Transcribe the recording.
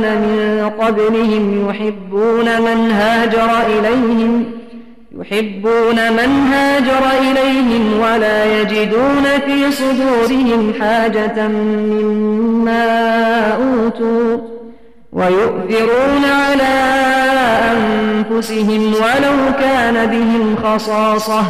من قبلهم يحبون من هاجر إليهم ولا يجدون في صدورهم حاجة مما أوتوا ويؤثرون على أنفسهم ولو كان بهم خصاصة